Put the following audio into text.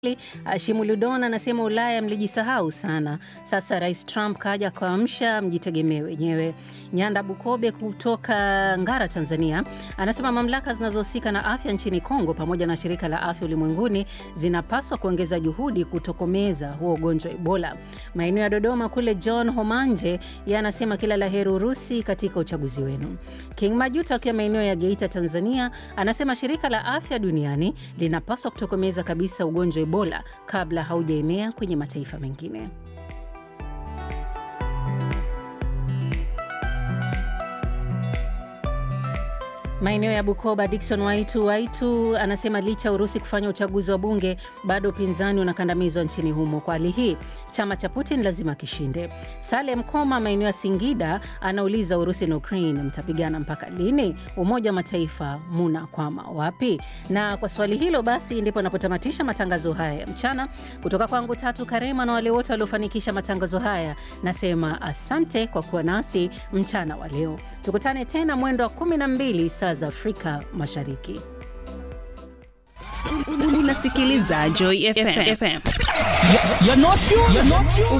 Shimuludon anasema Ulaya mlijisahau sana. Sasa Rais Trump kaja kuamsha, mjitegemee wenyewe. Nyanda Bukobe kutoka Ngara, Tanzania, anasema mamlaka zinazohusika na afya nchini Kongo pamoja na shirika la afya ulimwenguni zinapaswa kuongeza juhudi kutokomeza huo ugonjwa Ebola. Maeneo ya Dodoma kule John Homanje yanasema kila la heri Urusi katika uchaguzi wenu. King Majuto akiwa maeneo ya Geita, Tanzania, anasema shirika la afya duniani linapaswa kutokomeza kabisa ugonjwa Ebola kabla haujaenea kwenye mataifa mengine. Maeneo ya Bukoba, Dickson Waitu anasema licha Urusi kufanya uchaguzi wa bunge, bado upinzani unakandamizwa nchini humo. Kwa hali hii, chama cha Putin lazima kishinde. Salem Koma, maeneo ya Singida, anauliza Urusi na Ukraine mtapigana mpaka lini? Umoja wa Mataifa munakwama wapi? Na kwa swali hilo basi ndipo napotamatisha matangazo haya ya mchana. Kutoka kwangu Tatu Karema na wale wote waliofanikisha matangazo haya, nasema asante kwa kuwa nasi mchana wa leo. Tukutane tena mwendo wa 12 saa za Afrika Mashariki. Unasikiliza Joy FM. You're not you.